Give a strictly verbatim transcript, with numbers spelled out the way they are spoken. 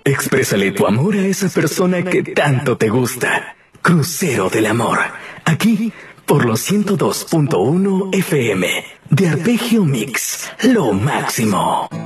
Exprésale tu amor a esa persona que tanto te gusta. Crucero del Amor. Aquí, por los ciento dos punto uno F M. De Arpegio Mix. Lo máximo.